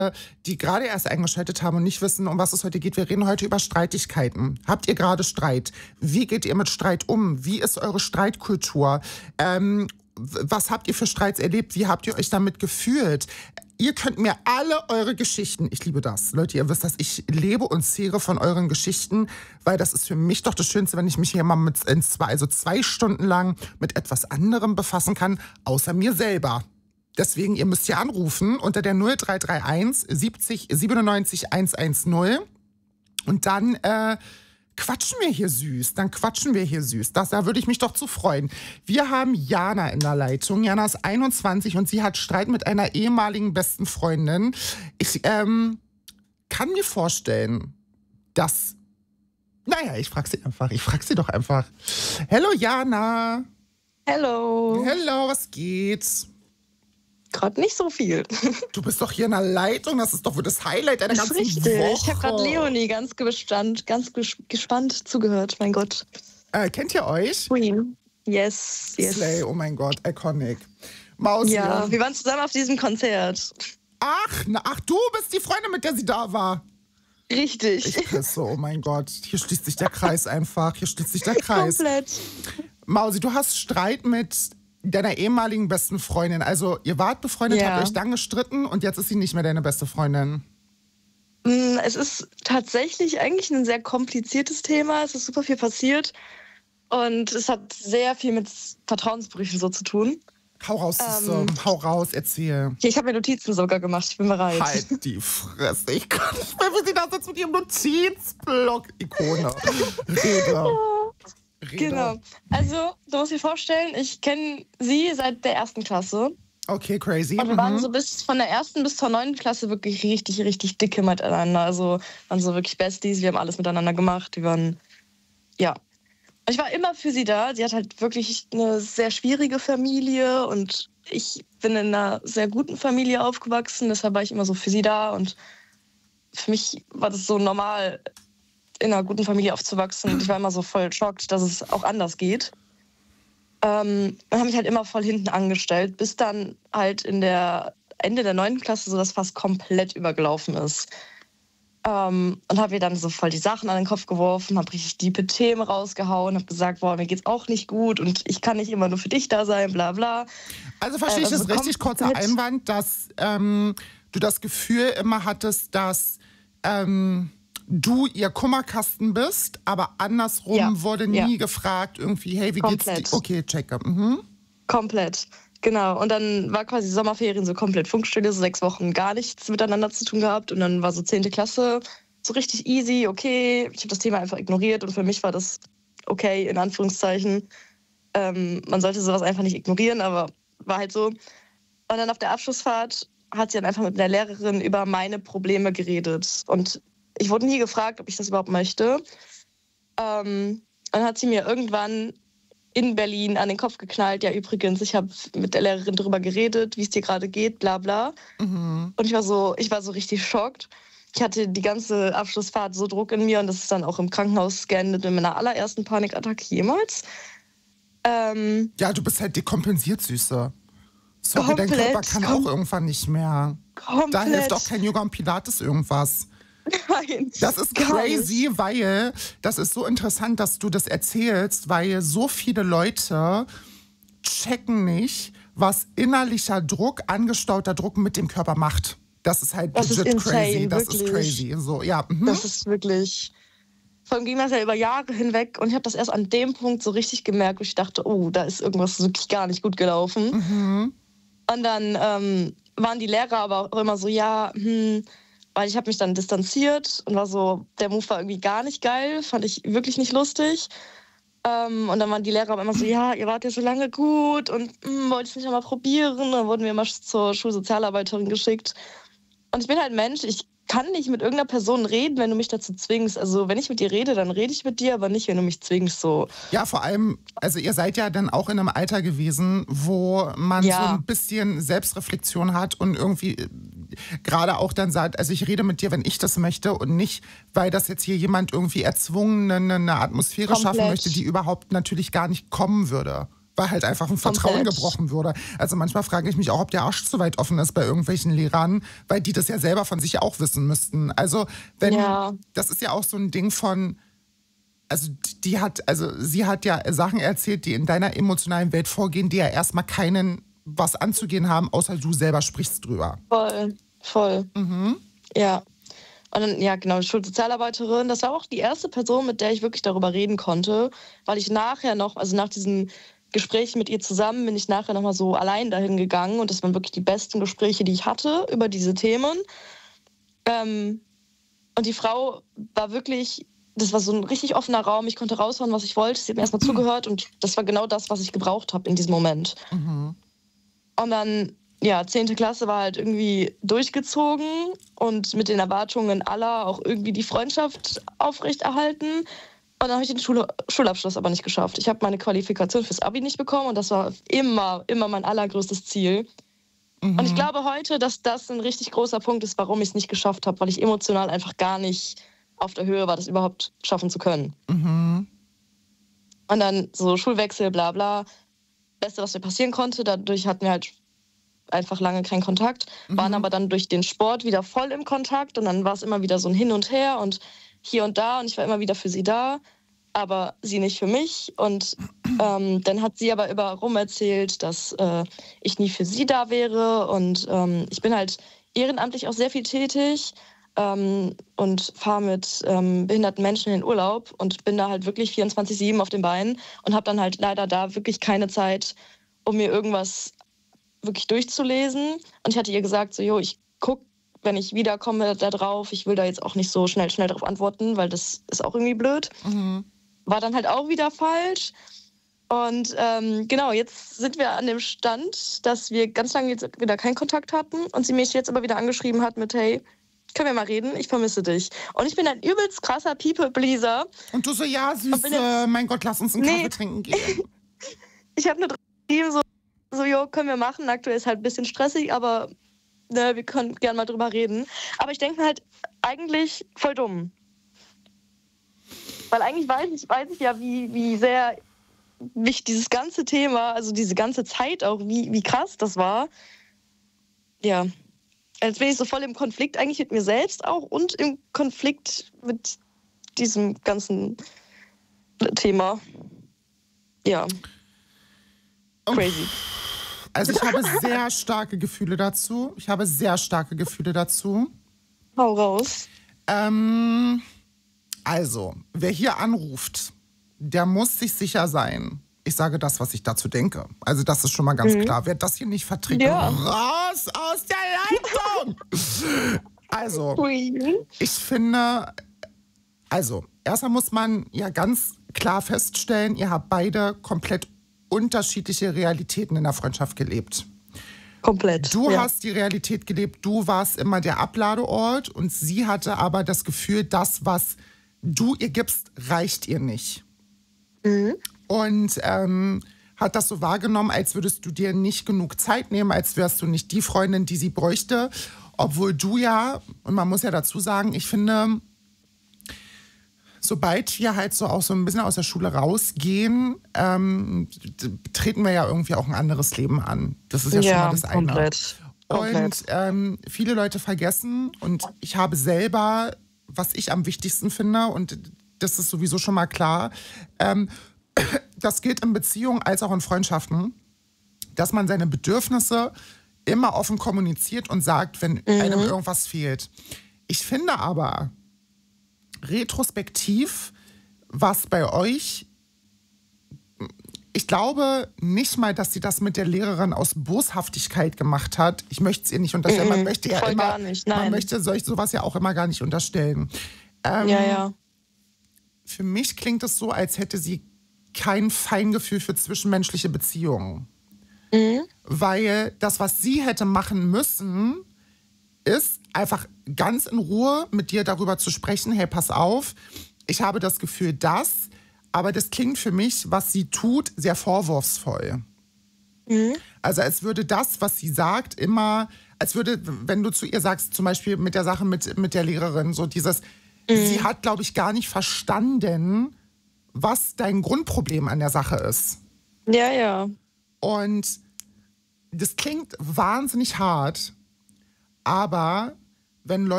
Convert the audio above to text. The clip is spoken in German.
die gerade erst eingeschaltet haben und nicht wissen, um was es heute geht. Wir reden heute über Streitigkeiten. Habt ihr gerade Streit? Wie geht ihr mit Streit um? Wie ist eure Streitkultur? Was habt ihr für Streits erlebt? Wie habt ihr euch damit gefühlt? Ihr könnt mir alle eure Geschichten, ich liebe das, Leute, ihr wisst das, ich lebe und zehre von euren Geschichten, weil das ist für mich doch das Schönste, wenn ich mich hier mal mit zwei Stunden lang mit etwas anderem befassen kann, außer mir selber. Deswegen, ihr müsst hier anrufen unter der 0331 70 97 110 und dann quatschen wir hier süß. Da würde ich mich doch zu freuen. Wir haben Jana in der Leitung. Jana ist 21 und sie hat Streit mit einer ehemaligen besten Freundin. Ich kann mir vorstellen, dass... Naja, ich frage sie doch einfach. Hello, Jana. Hello. Hello, was geht? Gerade nicht so viel. Du bist doch hier in der Leitung, das ist doch wohl das Highlight einer ganzen richtig. Woche. Ich habe gerade Leonie ganz gespannt zugehört, mein Gott. Kennt ihr euch? Queen. Yes. Slay, oh mein Gott, iconic. Mausi. Ja, wir waren zusammen auf diesem Konzert. Ach, du bist die Freundin, mit der sie da war. Richtig. Ich pisse, oh mein Gott. Hier schließt sich der Kreis einfach. Komplett. Mausi, du hast Streit mit deiner ehemaligen besten Freundin. Also ihr wart befreundet, habt euch dann gestritten und jetzt ist sie nicht mehr deine beste Freundin. Es ist tatsächlich eigentlich ein sehr kompliziertes Thema. Es ist super viel passiert und es hat sehr viel mit Vertrauensbrüchen so zu tun. Hau raus, erzähl. Ich habe mir Notizen sogar gemacht, ich bin bereit. Halt die Fresse, ich kann nicht mehr, wie sie da sitzt mit ihrem Notizblock. Ikone. Rede. Genau. Also, du musst dir vorstellen, ich kenne sie seit der 1. Klasse. Okay, crazy. Und wir waren so von der 1. bis zur 9. Klasse wirklich richtig, richtig dicke miteinander. Also, waren so wirklich Besties, wir haben alles miteinander gemacht. Wir waren, ja. Ich war immer für sie da. Sie hat halt wirklich eine sehr schwierige Familie und ich bin in einer sehr guten Familie aufgewachsen. Deshalb war ich immer so für sie da und für mich war das so normal, in einer guten Familie aufzuwachsen. Und ich war immer so voll schockt, dass es auch anders geht. Dann habe ich halt immer voll hinten angestellt, bis dann halt Ende der 9. Klasse so das fast komplett übergelaufen ist. Und habe ihr dann so voll die Sachen an den Kopf geworfen, habe richtig diepe Themen rausgehauen, habe gesagt, boah, mir geht's auch nicht gut und ich kann nicht immer nur für dich da sein, bla bla. Also verstehe ich das richtig, kurzer Einwand, dass du das Gefühl immer hattest, dass du ihr Kummerkasten bist, aber andersrum wurde nie gefragt, irgendwie, hey, wie geht's dir? Okay, checke. Komplett, genau. Und dann war quasi Sommerferien so komplett Funkstille, so 6 Wochen gar nichts miteinander zu tun gehabt. Und dann war so 10. Klasse so richtig easy, okay. Ich habe das Thema einfach ignoriert und für mich war das okay, in Anführungszeichen. Man sollte sowas einfach nicht ignorieren, aber war halt so. Und dann auf der Abschlussfahrt hat sie dann einfach mit der Lehrerin über meine Probleme geredet. Und ich wurde nie gefragt, ob ich das überhaupt möchte. Dann hat sie mir irgendwann in Berlin an den Kopf geknallt, ja übrigens, ich habe mit der Lehrerin darüber geredet, wie es dir gerade geht, bla bla. Und ich war so richtig schockt. Ich hatte die ganze Abschlussfahrt so Druck in mir und das ist dann auch im Krankenhaus geendet in meiner allerersten Panikattacke jemals. Ja, du bist halt dekompensiert, Süße. Sorry, dein Körper kann auch irgendwann nicht mehr. Komplett. Da hilft auch kein Yoga und Pilates irgendwas. Nein. Das ist crazy, weil das ist so interessant, dass du das erzählst, weil so viele Leute checken nicht, was innerlicher Druck, angestauter Druck mit dem Körper macht. Das ist halt legit insane, crazy. Das wirklich. ist crazy. So, ja. Das ist wirklich. Vor allem ging das ja über Jahre hinweg und ich habe das erst an dem Punkt so richtig gemerkt, wo ich dachte, oh, da ist irgendwas wirklich gar nicht gut gelaufen. Und dann waren die Lehrer aber auch immer so, ja, weil ich habe mich dann distanziert und war so, der Move war irgendwie gar nicht geil, fand ich wirklich nicht lustig. Und dann waren die Lehrer aber immer so, ja, ihr wart ja so lange gut und wollt es nicht einmal probieren. Dann wurden wir immer zur Schulsozialarbeiterin geschickt. Und ich bin halt Mensch, ich kann nicht mit irgendeiner Person reden, wenn du mich dazu zwingst. Also wenn ich mit dir rede, dann rede ich mit dir, aber nicht, wenn du mich zwingst. So. Ja, vor allem, also ihr seid ja dann auch in einem Alter gewesen, wo man so ein bisschen Selbstreflexion hat und irgendwie gerade auch dann sagt, also ich rede mit dir, wenn ich das möchte und nicht, weil das jetzt hier jemand irgendwie erzwungen eine Atmosphäre schaffen möchte, die überhaupt natürlich gar nicht kommen würde. weil halt einfach ein Vertrauen gebrochen würde. Also manchmal frage ich mich auch, ob der Arsch zu weit offen ist bei irgendwelchen Lehrern, weil die das ja selber von sich auch wissen müssten. Also das ist ja auch so ein Ding von, also sie hat ja Sachen erzählt, die in deiner emotionalen Welt vorgehen, die ja erstmal keinen was anzugehen haben, außer du selber sprichst drüber. Voll. Ja. Und dann, ja, genau, die Schulsozialarbeiterin, das war auch die erste Person, mit der ich wirklich darüber reden konnte, weil ich nachher noch, also nach diesem Gespräch mit ihr zusammen, bin ich nachher nochmal so allein dahin gegangen und das waren wirklich die besten Gespräche, die ich hatte über diese Themen. Und die Frau war wirklich, das war so ein richtig offener Raum, ich konnte raushauen, was ich wollte, sie hat mir erstmal zugehört und das war genau das, was ich gebraucht habe in diesem Moment. Und dann, ja, 10. Klasse war halt irgendwie durchgezogen und mit den Erwartungen aller auch irgendwie die Freundschaft aufrechterhalten. Und dann habe ich den Schulabschluss aber nicht geschafft. Ich habe meine Qualifikation fürs Abi nicht bekommen und das war immer mein allergrößtes Ziel. Und ich glaube heute, dass das ein richtig großer Punkt ist, warum ich es nicht geschafft habe, weil ich emotional einfach gar nicht auf der Höhe war, das überhaupt schaffen zu können. Und dann so Schulwechsel, bla bla. Beste, was mir passieren konnte. Dadurch hatten wir halt einfach lange keinen Kontakt, waren aber dann durch den Sport wieder voll im Kontakt und dann war es immer wieder so ein Hin und Her und hier und da und ich war immer wieder für sie da, aber sie nicht für mich und dann hat sie aber immer rum erzählt, dass ich nie für sie da wäre und ich bin halt ehrenamtlich auch sehr viel tätig und fahre mit behinderten Menschen in den Urlaub und bin da halt wirklich 24/7 auf den Beinen und habe dann halt leider da wirklich keine Zeit, um mir irgendwas wirklich durchzulesen. Und ich hatte ihr gesagt, so, ich gucke, wenn ich wiederkomme, da drauf. Ich will da jetzt auch nicht so schnell darauf antworten, weil das ist auch irgendwie blöd. War dann halt auch wieder falsch. Und genau, jetzt sind wir an dem Stand, dass wir ganz lange jetzt wieder keinen Kontakt hatten und sie mich jetzt aber wieder angeschrieben hat mit, hey, können wir mal reden? Ich vermisse dich. Und ich bin ein übelst krasser People-Pleaser. Und du so, ja, Süße, mein Gott, lass uns einen Kaffee trinken gehen. Ich habe nur geschrieben, so, können wir machen. Aktuell ist halt ein bisschen stressig, aber ne, wir können gerne mal drüber reden. Aber ich denke halt, eigentlich voll dumm. Weil eigentlich weiß ich ja, wie sehr mich dieses ganze Thema, also diese ganze Zeit auch, wie krass das war. Ja, jetzt bin ich so voll im Konflikt eigentlich mit mir selbst auch und im Konflikt mit diesem ganzen Thema. Ja. Crazy. Also ich habe sehr starke Gefühle dazu. Hau raus. Also, wer hier anruft, der muss sich sicher sein. Ich sage das, was ich dazu denke. Also das ist schon mal ganz klar. Wer das hier nicht verträgt, raus aus der Leitung! Also, ich finde, erstmal muss man ja ganz klar feststellen, ihr habt beide komplett unterschiedliche Realitäten in der Freundschaft gelebt. Komplett. Du hast die Realität gelebt, du warst immer der Abladeort und sie hatte aber das Gefühl, das, was du ihr gibst, reicht ihr nicht. Und hat das so wahrgenommen, als würdest du dir nicht genug Zeit nehmen, als wärst du nicht die Freundin, die sie bräuchte. Obwohl du ja, und man muss ja dazu sagen, ich finde, sobald wir halt so auch so ein bisschen aus der Schule rausgehen, treten wir ja irgendwie auch ein anderes Leben an. Das ist ja schon mal das eine. Komplett. Und viele Leute vergessen, und ich habe selber, was ich am wichtigsten finde, und das ist sowieso schon mal klar, das gilt in Beziehungen als auch in Freundschaften, dass man seine Bedürfnisse immer offen kommuniziert und sagt, wenn einem irgendwas fehlt. Ich finde aber, retrospektiv, was bei euch, ich glaube nicht mal, dass sie das mit der Lehrerin aus Boshaftigkeit gemacht hat. Ich möchte es ihr nicht unterstellen. Man möchte ja immer, gar nicht, nein. Man möchte sowas ja auch immer gar nicht unterstellen. Für mich klingt es so, als hätte sie kein Feingefühl für zwischenmenschliche Beziehungen. Weil das, was sie hätte machen müssen, ist einfach ganz in Ruhe mit dir darüber zu sprechen, hey, pass auf, ich habe das Gefühl, aber das klingt für mich, was sie tut, sehr vorwurfsvoll. Also als würde das, was sie sagt, immer, als würde, wenn du zu ihr sagst, zum Beispiel mit der Sache mit der Lehrerin, so dieses, sie hat, glaube ich, gar nicht verstanden, was dein Grundproblem an der Sache ist. Ja, ja. Und das klingt wahnsinnig hart, aber wenn Leute